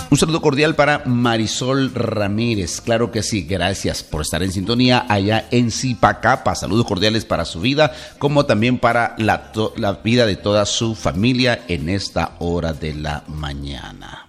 Un saludo cordial para Marisol Ramírez. Claro que sí, gracias por estar en sintonía allá en Zipacapa. Saludos cordiales para su vida, como también para la vida de toda su familia en esta hora de la mañana.